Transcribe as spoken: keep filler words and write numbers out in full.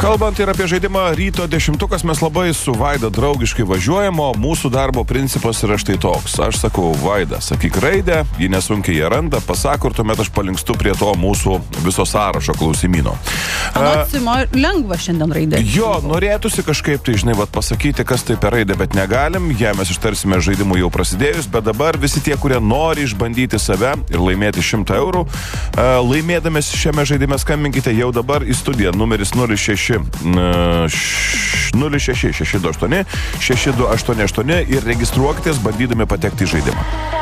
Kalbant ir apie žaidimą Ryto dešimtukas, mes labai su Vaida draugiškai važiuojam, o mūsų darbo principas yra štai toks. Aš sakau, Vaida, sakyk raidę, ji nesunkiai ją randa, pasako ir tuomet aš palinkstu prie to mūsų viso sąrašo klausimino. Anot Simo, lengva šiandien raidė. Jo, norėtųsi kažkaip tai, žinai, vat, pasakyti, kas tai per raidę, bet negalim. Ją mes ištarsime žaidimų jau prasidėjus, bet dabar visi tie, kurie nori išbandyti save ir laimėti šimtą eurų, laimėdamės šiame žaidime skambinkite jau dabar į studiją. Numeris nulis šeši nulis šeši šeši du aštuoni šeši du aštuoni aštuoni ir registruokitės bandydami patekti į žaidimą.